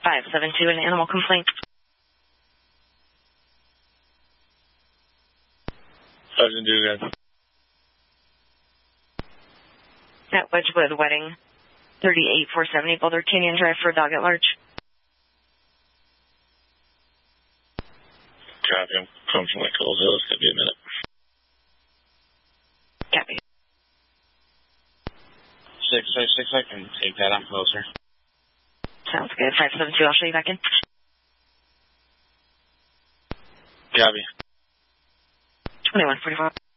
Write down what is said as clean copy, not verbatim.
572, an animal complaint. Sergeant Dugan. At Wedgwood Wedding, 38470 Boulder Canyon Drive for a dog at large. Copy. I'm coming from my Cold Hills. Could be a minute. Copy. 656, I can take that. I'm closer. Sounds good. 572, I'll show you back in. Copy. 2144.